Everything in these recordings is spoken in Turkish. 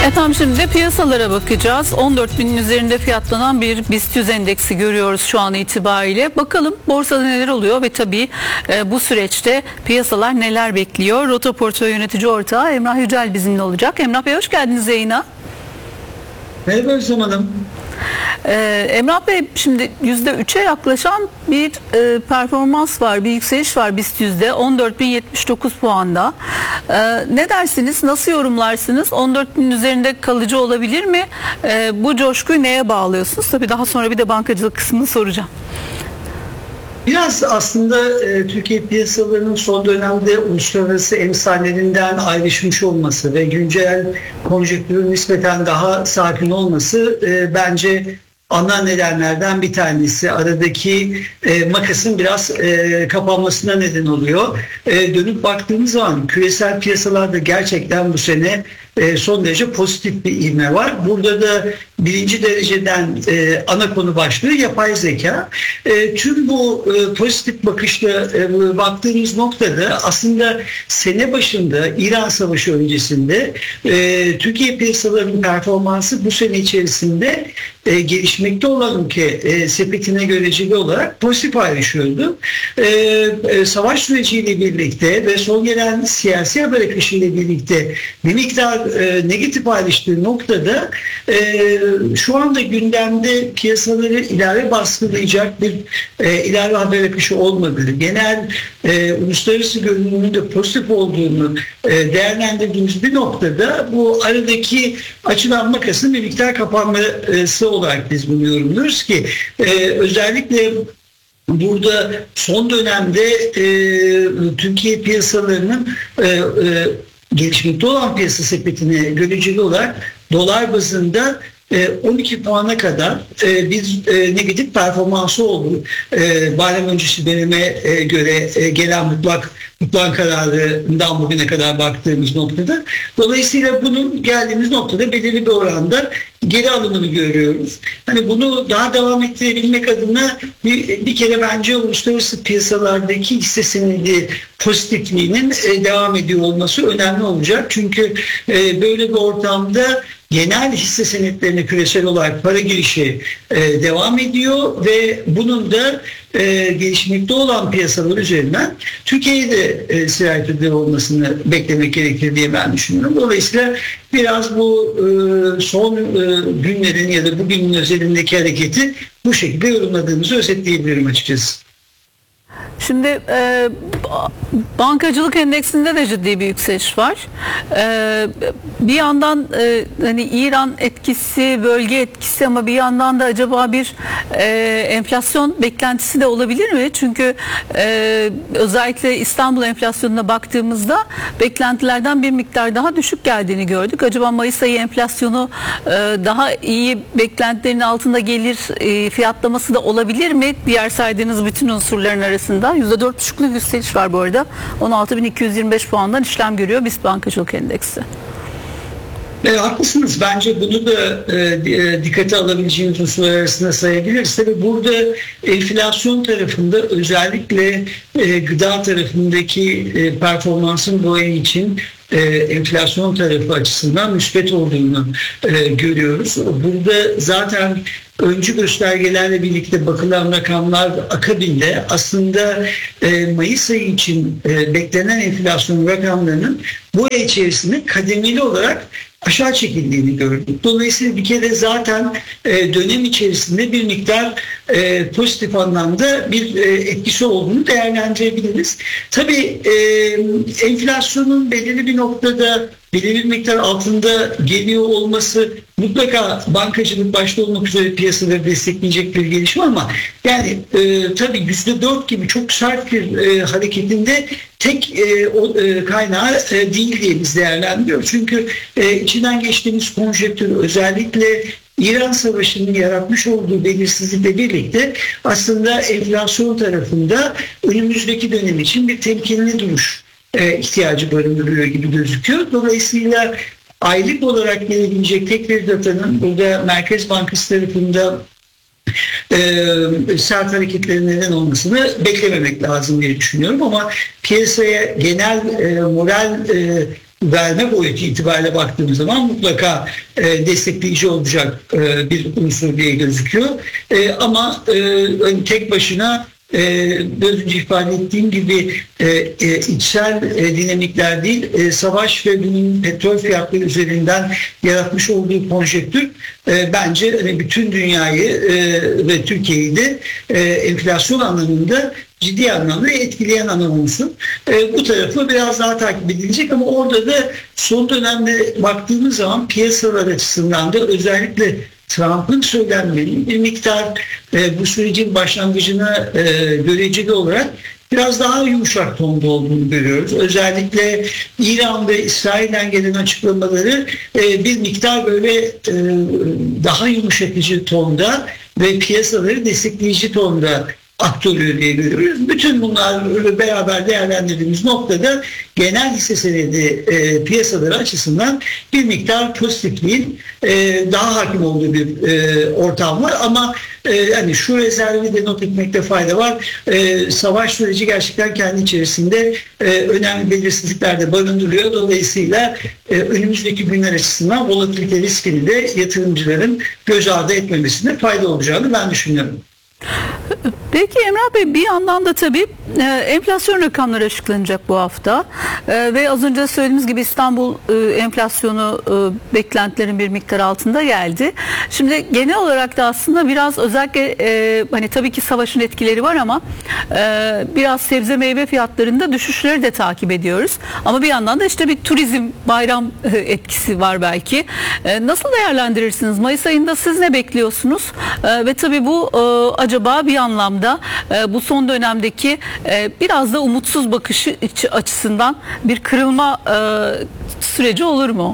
Efendim şimdi de piyasalara bakacağız. 14.000'in üzerinde fiyatlanan bir BIST 100 endeksi görüyoruz şu an itibariyle. Bakalım borsada neler oluyor ve tabii bu süreçte piyasalar neler bekliyor? Rota Portföy Yönetici Ortağı Emrah Yücel bizimle olacak. Emrah Bey hoş geldiniz yayına. Merhaba Özlem Hanım. Emrah Bey şimdi %3'e yaklaşan bir performans var, bir yükseliş var BIST 100'de 14.079 puanda. Ne dersiniz, nasıl yorumlarsınız? 14.000'in üzerinde kalıcı olabilir mi? Bu coşkuyu neye bağlıyorsunuz? Tabii daha sonra bir de bankacılık kısmını soracağım. Biraz aslında Türkiye piyasalarının son dönemde uluslararası emsallerinden ayrışmış olması ve güncel konjonktürün nispeten daha sakin olması bence ana nedenlerden bir tanesi. Aradaki makasın biraz kapanmasına neden oluyor. Dönüp baktığımız zaman küresel piyasalarda gerçekten bu sene son derece pozitif bir ivme var. Burada da birinci dereceden ana konu başlığı yapay zeka. Tüm bu pozitif bakışla baktığımız noktada aslında sene başında İran Savaşı öncesinde Türkiye piyasalarının performansı bu sene içerisinde gelişmekte olan ülke sepetine göreceli olarak pozitif ayrışıyordu. Savaş süreciyle birlikte ve son gelen siyasi haber akışıyla birlikte bir miktar negatif ayrıştığı noktada şu anda gündemde piyasaları ilave baskılayacak bir ilave haber akışı olmadığı, genel uluslararası görünümünün de pozitif olduğunu değerlendirdiğimiz bir noktada bu aradaki açılan makasın bir miktar kapanması olarak biz bunu yorumluyoruz ki özellikle burada son dönemde Türkiye piyasalarının gelişmekte olan piyasa sepetine göreceli olarak dolar bazında 12 puana kadar bir negatif performansı oldu. Bayram öncesi döneme göre gelen mutlak kararından bugüne kadar baktığımız noktada. Dolayısıyla bunun geldiğimiz noktada belirli bir oranda geri alımını görüyoruz. Hani bunu daha devam ettirebilmek adına bir kere bence uluslararası piyasalardaki hisse senedi pozitifliğinin devam ediyor olması önemli olacak. Çünkü böyle bir ortamda genel hisse senetlerine küresel olarak para girişi devam ediyor ve bunun da gelişmekte olan piyasalar üzerinden Türkiye'ye de sirayet ediyor olmasını beklemek gerekir diye ben düşünüyorum. Dolayısıyla biraz bu son günlerin ya da bugünün özelindeki hareketi bu şekilde yorumladığımızı özetleyebilirim açıkçası. Şimdi bankacılık endeksinde de ciddi bir yükseliş var. Bir yandan hani İran etkisi, bölge etkisi ama bir yandan da acaba bir enflasyon beklentisi de olabilir mi? Çünkü özellikle İstanbul enflasyonuna baktığımızda beklentilerden bir miktar daha düşük geldiğini gördük. Acaba Mayıs ayı enflasyonu daha iyi beklentilerin altında gelir fiyatlaması da olabilir mi? Diğer saydığınız bütün unsurların arasında %4,5'luk yükseliş var bu arada. 16.225 puandan işlem görüyor BIST Bankacılık Endeksi. Haklısınız. Bence bunu da dikkate alabileceğimiz unsurlar arasında sayabiliriz. Tabii burada enflasyon tarafında özellikle gıda tarafındaki performansın bu ay için enflasyon tarafı açısından müspet olduğunu görüyoruz. Burada zaten öncü göstergelerle birlikte bakılan rakamlar akabinde aslında Mayıs ayı için beklenen enflasyon rakamlarının bu ay içerisinde kademeli olarak aşağı çekildiğini gördük. Dolayısıyla bir kere zaten dönem içerisinde bir miktar pozitif anlamda bir etkisi olduğunu değerlendirebiliriz. Tabii enflasyonun belirli bir noktada belirli bir miktar altında geliyor olması mutlaka bankacılık başta olmak üzere piyasaları destekleyecek bir gelişme ama yani tabii %4 gibi çok sert bir hareketinde tek kaynağı değil diye biz değerlendiriyoruz. Çünkü içinden geçtiğimiz konjonktür özellikle İran Savaşı'nın yaratmış olduğu belirsizlikle birlikte aslında enflasyon tarafında önümüzdeki dönem için bir temkinli duruş ihtiyacı barındırıyor gibi gözüküyor. Dolayısıyla aylık olarak gelebilecek tek bir datanın burada Merkez Bankası tarafında sert hareketlerin neden olmasını beklememek lazım diye düşünüyorum ama piyasaya genel moral verme boyutu itibariyle baktığımız zaman mutlaka destekleyici olacak bir unsur diye gözüküyor. Ama tek başına biraz önce ifade ettiğim gibi içsel dinamikler değil, savaş ve bunun petrol fiyatları üzerinden yaratmış olduğu konjektür bence bütün dünyayı ve Türkiye'yi de enflasyon anlamında ciddi anlamda etkileyen ana unsur. Bu tarafı biraz daha takip edilecek ama orada da son dönemde baktığımız zaman piyasalar açısından da özellikle Trump'ın söylemlerinin bir miktar bu sürecin başlangıcına göreceli olarak biraz daha yumuşak tonda olduğunu görüyoruz. Özellikle İran ve İsrail'den gelen açıklamaları bir miktar böyle daha yumuşatıcı tonda ve piyasaları destekleyici tonda aktarıyor diye görüyoruz. Bütün bunlar beraber değerlendirdiğimiz noktada genel hisse senedi piyasaları açısından bir miktar pozitifliğin daha hakim olduğu bir ortam var ama hani şu rezervi de not etmekte fayda var. Savaş süreci gerçekten kendi içerisinde önemli belirsizlikler de barındırıyor. Dolayısıyla önümüzdeki günler açısından volatilite riskini de yatırımcıların göz ardı etmemesinde fayda olacağını ben düşünüyorum. Peki Emrah Bey, bir yandan da tabii enflasyon rakamları açıklanacak bu hafta ve az önce söylediğimiz gibi İstanbul enflasyonu beklentilerin bir miktar altında geldi. Şimdi genel olarak da aslında biraz özellikle hani tabii ki savaşın etkileri var ama biraz sebze meyve fiyatlarında düşüşleri de takip ediyoruz. Ama bir yandan da işte bir turizm bayram etkisi var belki. Nasıl değerlendirirsiniz? Mayıs ayında siz ne bekliyorsunuz? Ve tabii bu acaba bir anlamda bu son dönemdeki biraz da umutsuz bakışı açısından bir kırılma süreci olur mu?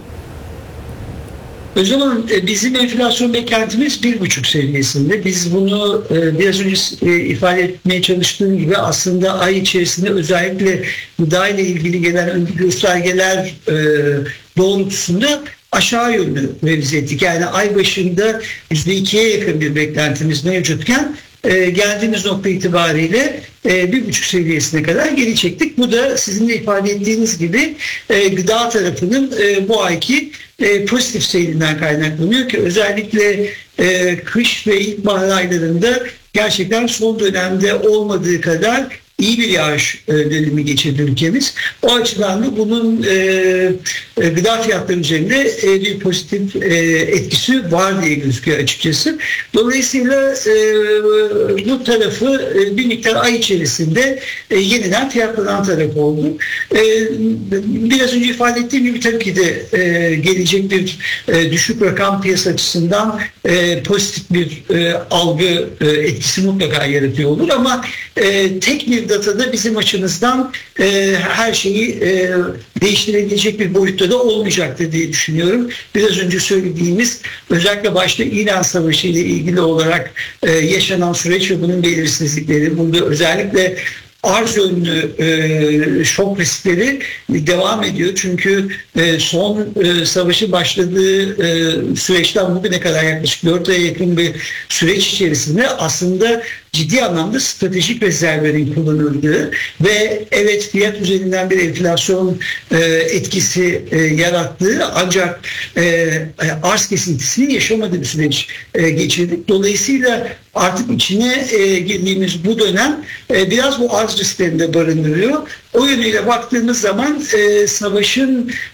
O zaman bizim enflasyon beklentimiz 1,5 seviyesinde. Biz bunu biraz önce ifade etmeye çalıştığım gibi aslında ay içerisinde özellikle gıda ile ilgili gelen ön göstergeler doğrultusunda aşağı yönlü revize ettik. Yani ay başında %2'ye yakın bir beklentimiz mevcutken geldiğimiz nokta itibariyle 1,5 seviyesine kadar geri çektik. Bu da sizin de ifade ettiğiniz gibi gıda tarafının bu ayki pozitif seyrinden kaynaklanıyor ki özellikle kış ve ilkbahar aylarında gerçekten son dönemde olmadığı kadar iyi bir yağış dönemi geçirdi ülkemiz. O açıdan da bunun gıda fiyatları üzerinde bir pozitif etkisi var diye gözüküyor açıkçası. Dolayısıyla bu tarafı bir miktar ay içerisinde yeniden fiyatlanan taraf oldu. Biraz önce ifade ettiğim gibi tabii ki de gelecek bir düşük rakam piyasa açısından pozitif bir algı etkisi mutlaka yaratıyor olur ama tek bir datada bizim açımızdan her şeyi değiştirebilecek bir boyutta da olmayacaktır diye düşünüyorum. Biraz önce söylediğimiz özellikle başta İran Savaşı ile ilgili olarak yaşanan süreç ve bunun belirsizlikleri, burada özellikle arz yönlü şok riskleri devam ediyor. Çünkü son savaşın başladığı süreçten bugüne kadar yaklaşık 4 aya yakın bir süreç içerisinde aslında ciddi anlamda stratejik rezervlerin kullanıldığı ve evet fiyat üzerinden bir enflasyon etkisi yarattığı ancak arz kesintisini yaşamadığı bir süreç geçirdik. Dolayısıyla artık içine girdiğimiz bu dönem biraz bu arz risklerini de barındırıyor. O yönüyle baktığımız zaman savaşın